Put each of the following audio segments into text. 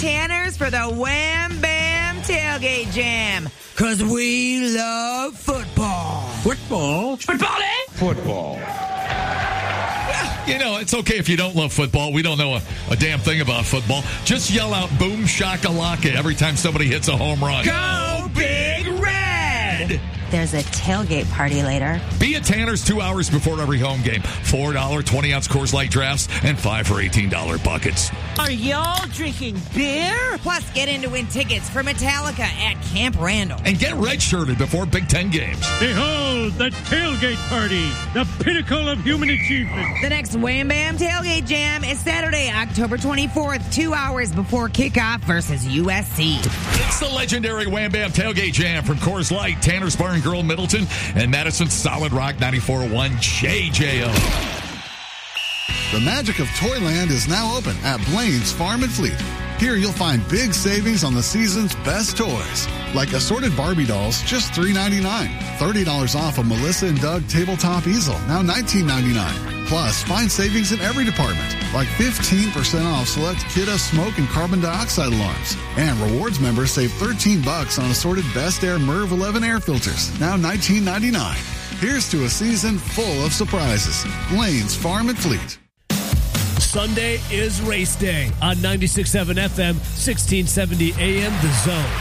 Tanners for the Wham Bam Tailgate Jam. Because we love football. Football? Football, eh? Football. You know, it's okay if you don't love football. We don't know a damn thing about football. Just yell out boom shakalaka every time somebody hits a home run. Go Big Red! There's a tailgate party later. Be at Tanner's 2 hours before every home game. $4 20-ounce Coors Light drafts and $5 for $18 buckets. Are y'all drinking beer? Plus, get in to win tickets for Metallica at Camp Randall. And get redshirted before Big Ten games. Behold, the tailgate party, the pinnacle of human achievement. The next Wham Bam Tailgate Jam is Saturday, October 24th, 2 hours before kickoff versus USC. It's the legendary Wham Bam Tailgate Jam from Coors Light, Tanner's Bar and Grill, Middleton, and Madison's Solid Rock 94.1 JJO. The magic of Toyland is now open at Blaine's Farm and Fleet. Here you'll find big savings on the season's best toys, like assorted Barbie dolls, just $3.99. $30 off a Melissa and Doug tabletop easel, now $19.99. Plus, find savings in every department, like 15% off select Kidda smoke and carbon dioxide alarms. And rewards members save $13 on assorted Best Air MERV 11 air filters, now $19.99. Here's to a season full of surprises. Blaine's Farm and Fleet. Sunday is race day on 96.7 FM, 1670 AM, The Zone.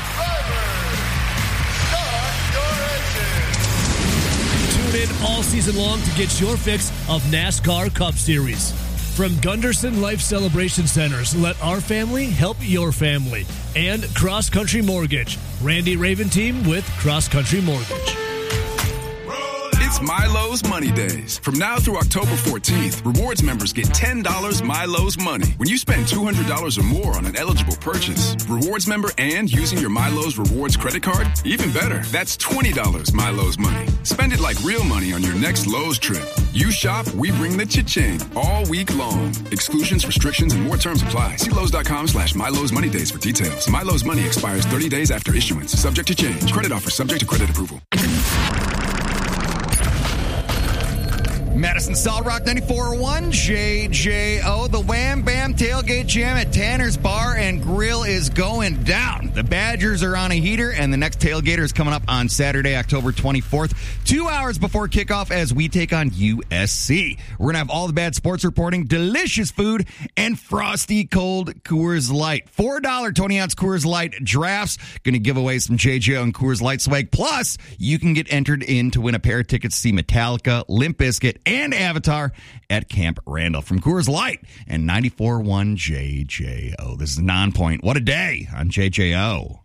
Tune in all season long to get your fix of NASCAR Cup Series. From Gunderson Life Celebration Centers, let our family help your family. And Cross Country Mortgage. Randy Raven team with Cross Country Mortgage. It's Milo's Money Days. From now through October 14th, rewards members get $10 Milo's Money when you spend $200 or more on an eligible purchase. Rewards member and using your Milo's Rewards credit card? Even better, that's $20 Milo's Money. Spend it like real money on your next Lowe's trip. You shop, we bring the cha-ching all week long. Exclusions, restrictions, and more terms apply. See Lowe's.com/Milo's Money Days for details. Milo's Money expires 30 days after issuance. Subject to change. Credit offer subject to credit approval. Madison Solid Rock 94.1 JJO. The Wham Bam Tailgate Jam at Tanner's Bar and Grill is going down. The Badgers are on a heater, and the next tailgater is coming up on Saturday, October 24th, 2 hours before kickoff as we take on USC. We're going to have all the bad sports reporting, delicious food, and frosty cold Coors Light. $4 20-ounce Coors Light drafts. Going to give away some JJO and Coors Light swag. Plus, you can get entered in to win a pair of tickets to see Metallica, Limp Bizkit, and Avatar at Camp Randall. From Coors Light and 94.1 JJO. This is Nonpoint. What a day on JJO.